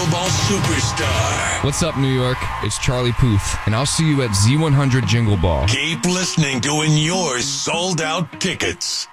Jingle Ball Superstar. What's up, New York? It's Charlie Puth, and I'll see you at Z100 Jingle Ball. Keep listening to win your sold-out tickets.